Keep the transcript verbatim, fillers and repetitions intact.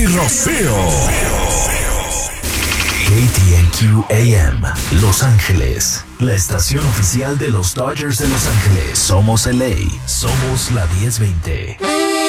y Rocío. K T N Q A M, Los Ángeles, la estación oficial de los Dodgers de Los Ángeles. Somos L A, somos la diez veinte.